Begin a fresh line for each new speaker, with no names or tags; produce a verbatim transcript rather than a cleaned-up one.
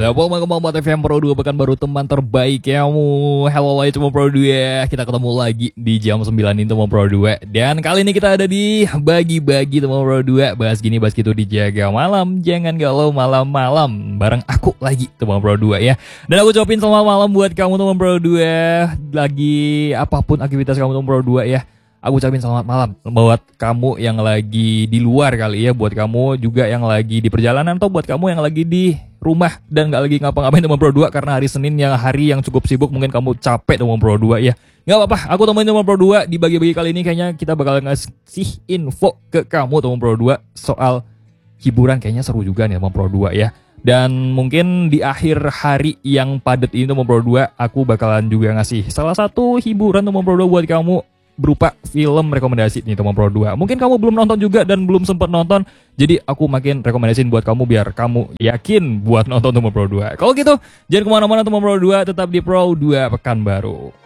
Telepon Mamat F M Pro dua Pekanbaru, teman terbaik kamu. Hello lagi teman Pro dua. Kita ketemu lagi di jam sembilan ini teman Pro dua. Dan kali ini kita ada di bagi-bagi teman Pro dua. Bahas gini bahas gitu dijaga malam. Jangan galau malam-malam. Bareng aku lagi teman Pro dua ya. Dan aku ucapin selamat malam buat kamu teman Pro dua. Lagi apapun aktivitas kamu teman Pro dua ya. Aku ucapin selamat malam buat kamu yang lagi di luar kali ya, buat kamu juga yang lagi di perjalanan, atau buat kamu yang lagi di rumah dan gak lagi ngapa-ngapain teman Pro dua karena hari Senin yang hari yang cukup sibuk, mungkin kamu capek teman Pro dua ya. Gak apa-apa, aku temenin teman Pro dua di bagi-bagi kali ini. Kayaknya kita bakal ngasih info ke kamu teman Pro dua soal hiburan, kayaknya seru juga nih teman Pro dua ya. Dan mungkin di akhir hari yang padat ini teman Pro dua, aku bakalan juga ngasih salah satu hiburan teman Pro dua buat kamu berupa film rekomendasi nih teman Pro dua. Mungkin kamu belum nonton juga dan belum sempat nonton, jadi aku makin rekomendasiin buat kamu biar kamu yakin buat nonton teman Pro dua. Kalau gitu jangan kemana-mana teman Pro dua, tetap di Pro dua Pekanbaru.